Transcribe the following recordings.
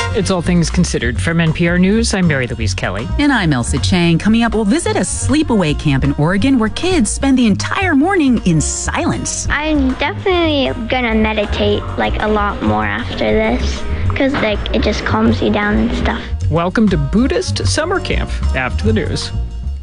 It's All Things Considered. From NPR News, I'm Mary Louise Kelly. And I'm Elsa Chang. Coming up, we'll visit a sleepaway camp in Oregon where kids spend the entire morning in silence. I'm definitely gonna meditate a lot more after this because it just calms you down and stuff. Welcome to Buddhist Summer Camp after the news.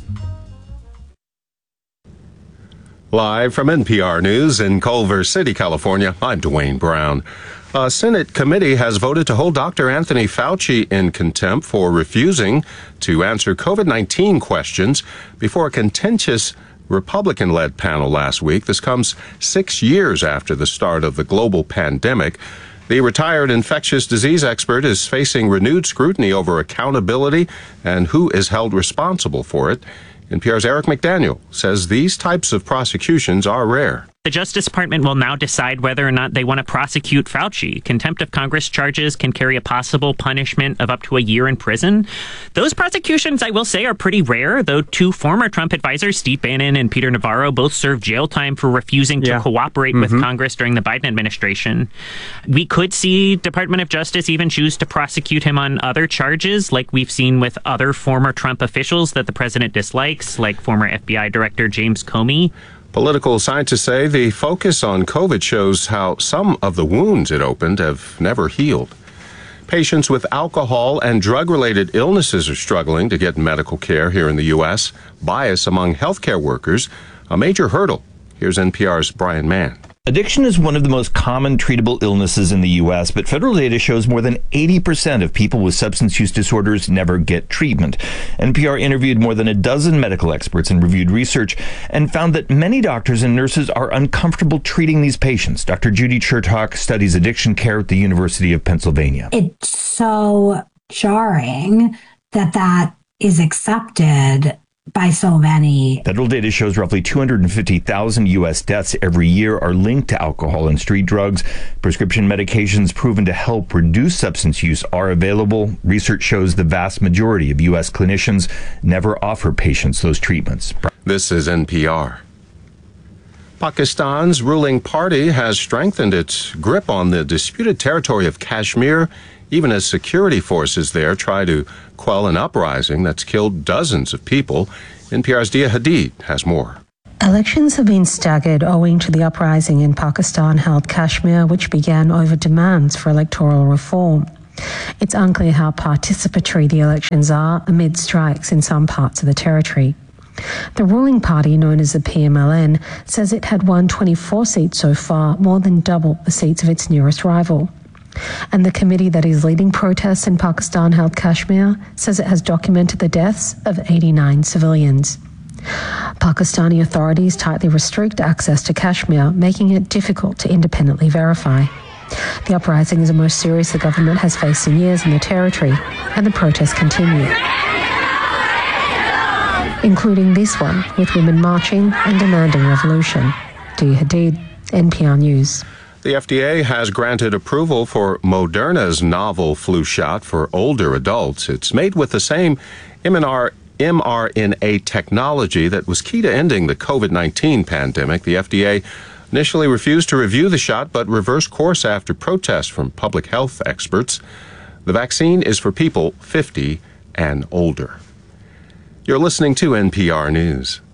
Live from NPR News in Culver City, California, I'm Dwayne Brown. A Senate committee has voted to hold Dr. Anthony Fauci in contempt for refusing to answer COVID-19 questions before a contentious Republican-led panel last week. This comes 6 years after the start of the global pandemic. The retired infectious disease expert is facing renewed scrutiny over accountability and who is held responsible for it. NPR's Eric McDaniel says these types of prosecutions are rare. The Justice Department will now decide whether or not they want to prosecute Fauci. Contempt of Congress charges can carry a possible punishment of up to a year in prison. Those prosecutions, I will say, are pretty rare, though two former Trump advisors, Steve Bannon and Peter Navarro, both served jail time for refusing to cooperate with Congress during the Biden administration. We could see Department of Justice even choose to prosecute him on other charges, like we've seen with other former Trump officials that the president dislikes, like former FBI Director James Comey. Political scientists say the focus on COVID shows how some of the wounds it opened have never healed. Patients with alcohol and drug-related illnesses are struggling to get medical care here in the U.S. Bias among healthcare workers, a major hurdle. Here's NPR's Brian Mann. Addiction is one of the most common treatable illnesses in the U.S., but federal data shows more than 80% of people with substance use disorders never get treatment. NPR interviewed more than a dozen medical experts and reviewed research and found that many doctors and nurses are uncomfortable treating these patients. Dr. Judy Chertok studies addiction care at the University of Pennsylvania. It's so jarring that is accepted by so many. Federal data shows roughly 250,000 U.S. deaths every year are linked to alcohol and street drugs. Prescription medications proven to help reduce substance use are available. Research shows the vast majority of U.S. clinicians never offer patients those treatments. This is NPR. Pakistan's ruling party has strengthened its grip on the disputed territory of Kashmir, even as security forces there try to quell an uprising that's killed dozens of people. NPR's Dia Hadid has more. Elections have been staggered owing to the uprising in Pakistan-held Kashmir, which began over demands for electoral reform. It's unclear how participatory the elections are amid strikes in some parts of the territory. The ruling party, known as the PMLN, says it had won 24 seats so far, more than double the seats of its nearest rival. And the committee that is leading protests in Pakistan-held Kashmir says it has documented the deaths of 89 civilians. Pakistani authorities tightly restrict access to Kashmir, making it difficult to independently verify. The uprising is the most serious the government has faced in years in the territory, and the protests continue, including this one, with women marching and demanding revolution. Dia Hadid, NPR News. The FDA has granted approval for Moderna's novel flu shot for older adults. It's made with the same mRNA technology that was key to ending the COVID-19 pandemic. The FDA initially refused to review the shot, but reversed course after protests from public health experts. The vaccine is for people 50 and older. You're listening to NPR News.